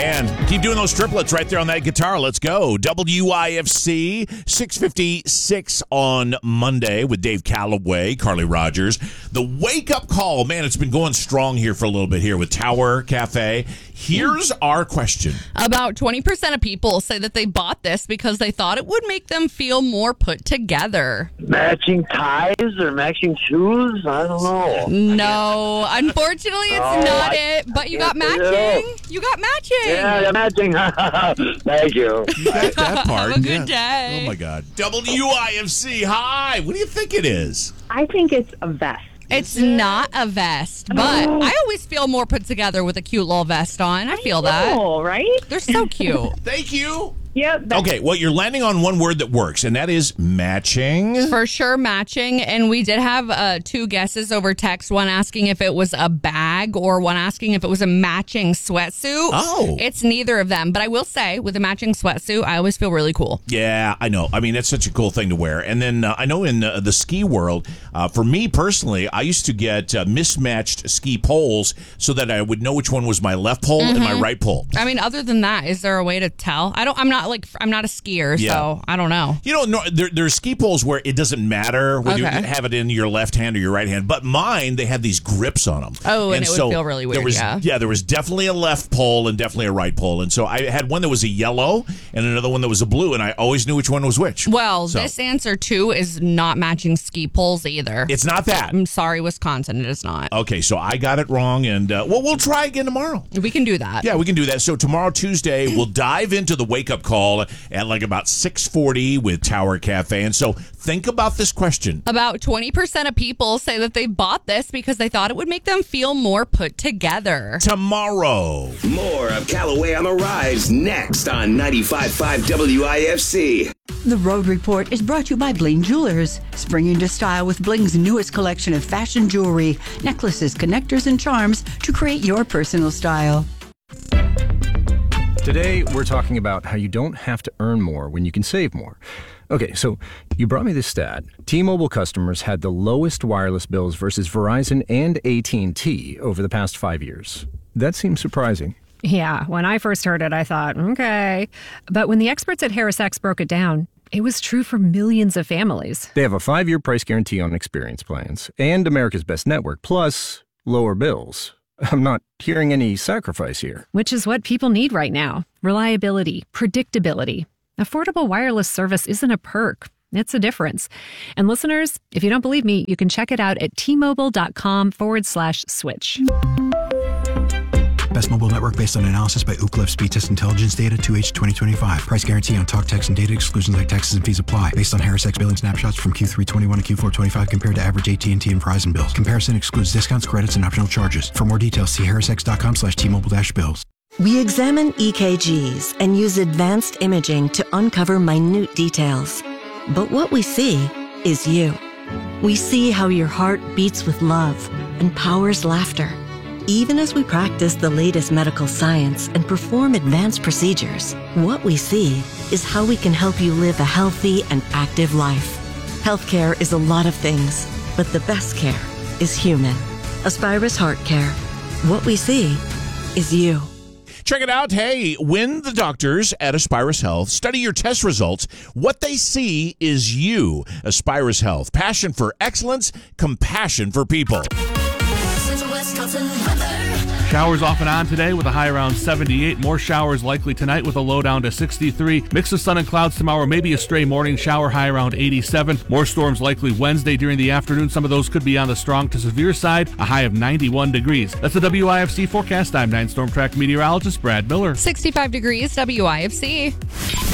man. Keep doing those triplets right there on that guitar. Let's go. WIFC 6:56 on Monday with Dave Calloway, Carly Rogers. The wake-up call. Man, it's been going strong here for a little bit here with Tower Cafe. Here's our question. About 20% of people say that they bought this because they thought it would make them feel more put together. Matching ties or matching shoes? I don't know. No, unfortunately, it's not it. But you got matching. You got matching. Yeah, matching. Thank you. You got that part. Have a good day. Oh, my God. WIFC, hi. What do you think it is? I think it's a vest. It's not a vest, but I always feel more put together with a cute little vest on. I feel that. Oh, right? They're so cute. Thank you. Yep. Okay, well, you're landing on one word that works, and that is matching. For sure, matching. And we did have two guesses over text, one asking if it was a bag or one asking if it was a matching sweatsuit. Oh. It's neither of them. But I will say, with a matching sweatsuit, I always feel really cool. Yeah, I know. I mean, it's such a cool thing to wear. And then I know in the ski world, for me personally, I used to get mismatched ski poles so that I would know which one was my left pole and my right pole. I mean, other than that, is there a way to tell? I'm not a skier, so I don't know. You know, no, there's ski poles where it doesn't matter whether you have it in your left hand or your right hand. But mine, they had these grips on them. Oh, and it would feel really weird. There was definitely a left pole and definitely a right pole. And so I had one that was a yellow and another one that was a blue, and I always knew which one was which. Well, this answer, too, is not matching ski poles either. It's not that. I'm sorry, Wisconsin, it is not. Okay, so I got it wrong, and we'll try again tomorrow. We can do that. Yeah, we can do that. So tomorrow, Tuesday, we'll dive into the wake-up call at like about 6:40 with Tower Cafe. And so think about this question. About 20% of people say that they bought this because they thought it would make them feel more put together. Tomorrow. More of Callaway on the Rise next on 95.5 WIFC. The Road Report is brought to you by Bling Jewelers. Spring into style with Bling's newest collection of fashion jewelry, necklaces, connectors, and charms to create your personal style. Today, we're talking about how you don't have to earn more when you can save more. Okay, so you brought me this stat. T-Mobile customers had the lowest wireless bills versus Verizon and AT&T over the past 5 years. That seems surprising. Yeah, when I first heard it, I thought, okay. But when the experts at HarrisX broke it down, it was true for millions of families. They have a 5-year price guarantee on experience plans and America's Best Network, plus lower bills. I'm not hearing any sacrifice here. Which is what people need right now. Reliability, predictability. Affordable wireless service isn't a perk. It's a difference. And listeners, if you don't believe me, you can check it out at tmobile.com/switch. Best mobile network based on analysis by Ookla Speed Test Intelligence Data 2H 2025. Price guarantee on talk, text, and data. Exclusions like taxes and fees apply. Based on HarrisX billing snapshots from Q3 21 to Q4 25 compared to average AT&T and Verizon bills. Comparison excludes discounts, credits, and optional charges. For more details, see harrisx.com/T-Mobile-bills. We examine EKGs and use advanced imaging to uncover minute details. But what we see is you. We see how your heart beats with love and powers laughter. Even as we practice the latest medical science and perform advanced procedures, what we see is how we can help you live a healthy and active life. Healthcare is a lot of things, but the best care is human. Aspirus Heart Care. What we see is you. Check it out. Hey, when the doctors at Aspirus Health study your test results, what they see is you. Aspirus Health. Passion for excellence, compassion for people. Showers off and on today with a high around 78. More showers likely tonight with a low down to 63. Mix of sun and clouds tomorrow. Maybe a stray morning shower, high around 87. More storms likely Wednesday during the afternoon. Some of those could be on the strong to severe side. A high of 91 degrees. That's the WIFC forecast. I'm 9 Storm Track meteorologist Brad Miller. 65 degrees, WIFC.